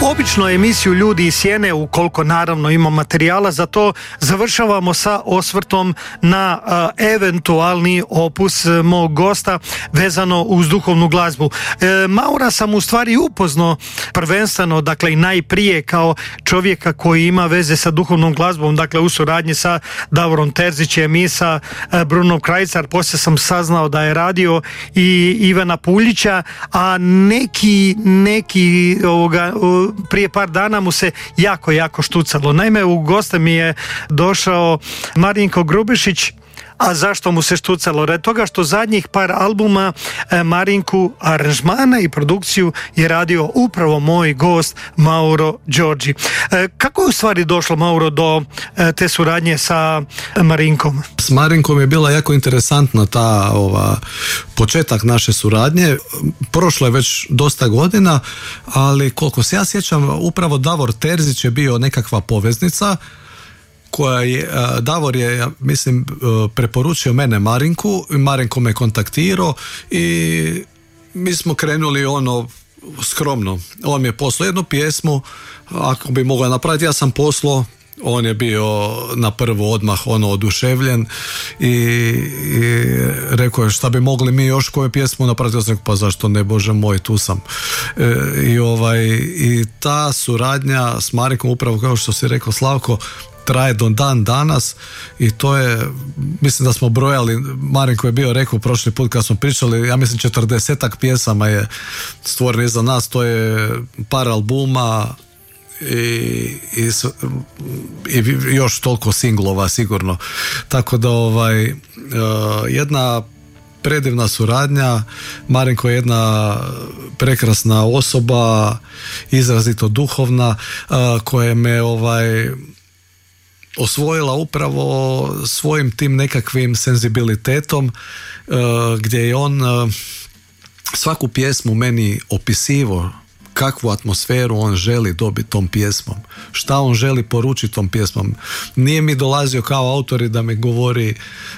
Obično emisiju Ljudi iz sjene, ukoliko naravno ima materijala za to, završavamo sa osvrtom na eventualni opus mog gosta vezano uz duhovnu glazbu. Maura sam u stvari upoznao prvenstveno, dakle i najprije kao čovjeka koji ima veze sa duhovnom glazbom, dakle u suradnji sa Davorom Terzićem i sa Brunom Krajcar. Poslije sam saznao da je radio i Ivana Puljića, a neki prije par dana mu se jako štucalo. Naime, u goste mi je došao Marinko Grubišić. A zašto mu se štucalo? Red toga što zadnjih par albuma Marinku aranžmana i produkciju je radio upravo moj gost Mauro Đorđi. Kako je u stvari došlo, Mauro, do te suradnje sa Marinkom? S Marinkom je bila jako interesantna ta početak naše suradnje. Prošlo je već dosta godina, ali koliko se ja sjećam, upravo Davor Terzić je bio nekakva poveznica koja je, Davor je, mislim, preporučio mene Marinku, Marinko me kontaktirao i mi smo krenuli skromno. On mi je poslao jednu pjesmu, ako bi mogla napraviti, ja sam poslao, on je bio na prvu odmah oduševljen i rekao je šta bi mogli mi još koju pjesmu napraviti. Ja sam rekao, pa zašto ne, Bože moj, tu sam. I ta suradnja s Marinkom, upravo kao što si rekao, Slavko, traje do dan danas i to je, mislim da smo brojali, Marinko je bio rekao prošli put kad smo pričali, ja mislim 40-ak pjesama je stvoreno iza nas, to je par albuma i još toliko singlova sigurno, tako da jedna predivna suradnja. Marinko je jedna prekrasna osoba, izrazito duhovna, koja me osvojila upravo svojim tim nekakvim senzibilitetom, gdje je on svaku pjesmu meni opisivao kakvu atmosferu on želi dobiti tom pjesmom, šta on želi poručiti tom pjesmom. Nije mi dolazio kao autori da mi govori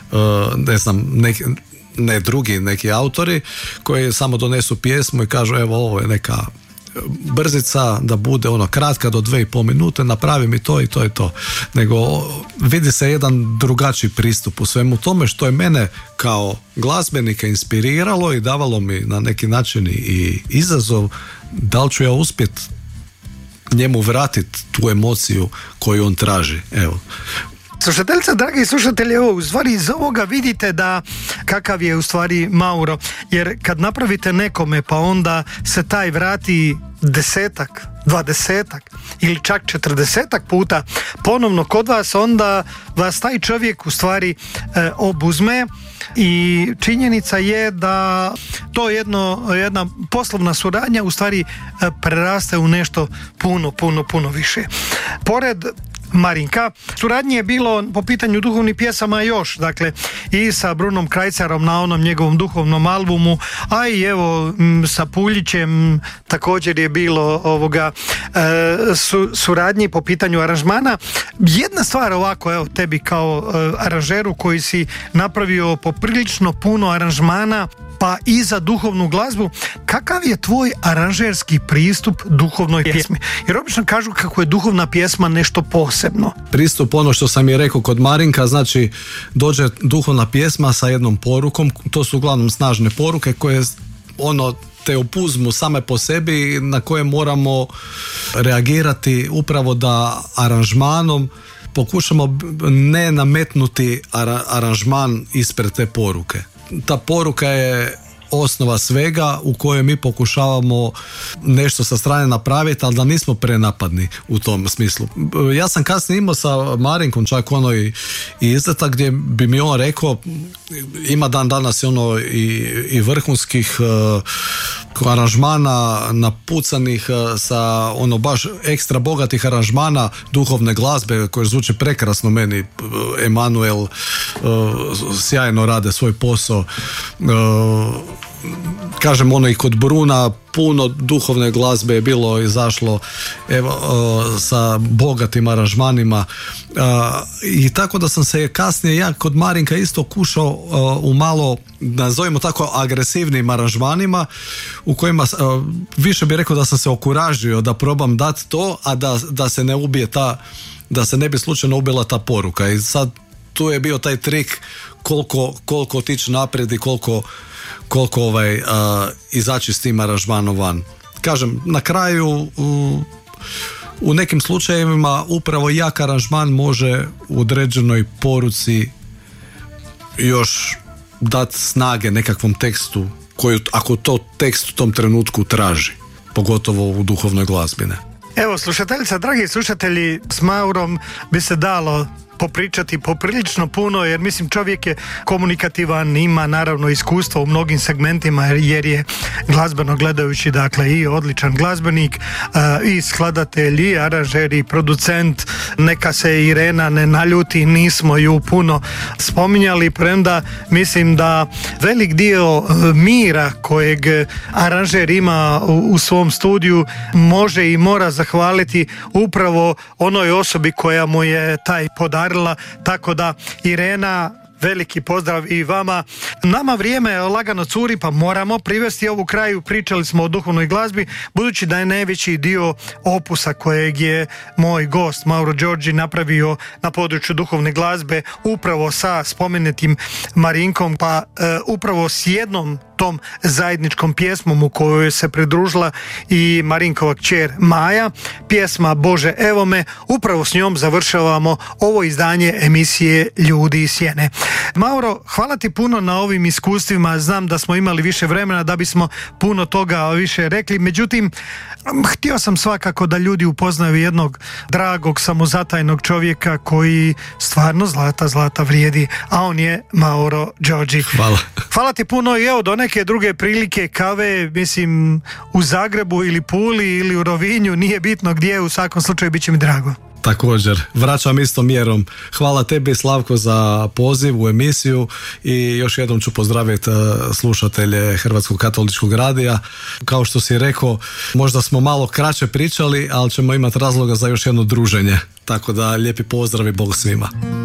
neki autori koji samo donesu pjesmu i kažu evo ovo je neka brzica, da bude kratka do 2,5 minute, napravi mi to i to je to. Nego vidi se jedan drugačiji pristup u svemu tome, što je mene kao glazbenika inspiriralo i davalo mi na neki način i izazov da li ću ja uspjeti njemu vratiti tu emociju koju on traži. Evo. Slušateljice, dragi slušatelji, evo, u stvari iz ovoga vidite da kakav je u stvari Mauro, jer kad napravite nekome pa onda se taj vrati 10-ak, 20-ak ili čak 40-ak puta ponovno kod vas, onda vas taj čovjek u stvari obuzme i činjenica je da to jedna poslovna suradnja u stvari preraste u nešto puno više. Pored Marinka, suradnje je bilo po pitanju duhovnih pjesama još, dakle i sa Brunom Krajcarom na onom njegovom duhovnom albumu, a i evo sa Puljićem također je bilo suradnji po pitanju aranžmana. Jedna stvar ovako, evo tebi kao aranžeru koji si napravio poprilično puno aranžmana pa i za duhovnu glazbu, kakav je tvoj aranžerski pristup duhovnoj pjesmi? Jer obično kažu kako je duhovna pjesma nešto posebno. Pristup, ono što sam je rekao kod Marinka, znači dođe duhovna pjesma sa jednom porukom, to su uglavnom snažne poruke koje te opuzmu same po sebi, na koje moramo reagirati upravo da aranžmanom pokušamo ne nametnuti aranžman ispred te poruke. Ta poruka je osnova svega u kojoj mi pokušavamo nešto sa strane napraviti, ali da nismo prenapadni u tom smislu. Ja sam kasnije imao sa Marinkom čak i izletak gdje bi mi on rekao, ima dan danas i vrhunskih aranžmana napucanih sa baš ekstra bogatih aranžmana duhovne glazbe koje zvuče prekrasno meni. Emanuel sjajno rade svoj posao. kažem, ono i kod Bruna puno duhovne glazbe je bilo izašlo sa bogatim aranžmanima i tako da sam se kasnije ja kod Marinka isto kušao u malo, nazovimo tako, agresivnim aranžmanima u kojima više bih rekao da sam se okuražio da probam dati to, a da se ne ubije da se ne bi slučajno ubila ta poruka. I sad tu je bio taj trik koliko otići naprijed i koliko izaći s tim aranžmanom van. Kažem, na kraju u nekim slučajevima upravo jak aranžman može u određenoj poruci još dati snage nekakvom tekstu koju, ako to tekst u tom trenutku traži, pogotovo u duhovnoj glazbi. Evo, slušateljica, dragi slušatelji, s Maurom bi se dalo popričati poprilično puno, jer mislim čovjek je komunikativan, ima naravno iskustvo u mnogim segmentima, jer je glazbeno gledajući dakle i odličan glazbenik, i skladatelj, i aranžer, i producent. Neka se Irena ne naljuti, nismo ju puno spominjali, premda mislim da velik dio mira kojeg aranžer ima u svom studiju može i mora zahvaliti upravo onoj osobi koja mu je taj podatak. Tako da, Irena, veliki pozdrav i vama. Nama vrijeme lagano curi, pa moramo privesti ovu kraju. Pričali smo o duhovnoj glazbi, budući da je najveći dio opusa kojeg je moj gost Mauro Giorgi napravio na području duhovne glazbe upravo sa spomenutim Marinkom, pa upravo s jednom tom zajedničkom pjesmom u kojoj se pridružila i Marinkova kćer Maja, pjesma Bože evo me. Upravo s njom završavamo ovo izdanje emisije Ljudi iz sjene. Mauro, hvala ti puno na ovim iskustvima. Znam da smo imali više vremena da bismo puno toga više rekli, međutim htio sam svakako da ljudi upoznaju jednog dragog, samozatajnog čovjeka koji stvarno zlata vrijedi, a on je Mauro Giorgi. Hvala ti puno i evo do neke druge prilike, kave, mislim u Zagrebu ili Puli ili u Rovinju, nije bitno gdje, u svakom slučaju bit će mi drago. Također, vraćam istom mjerom. Hvala tebi, Slavko, za poziv u emisiju i još jednom ću pozdraviti slušatelje Hrvatskog katoličkog radija. Kao što si rekao, možda smo malo kraće pričali, ali ćemo imati razloga za još jedno druženje. Tako da, lijepi pozdrav i Bog svima.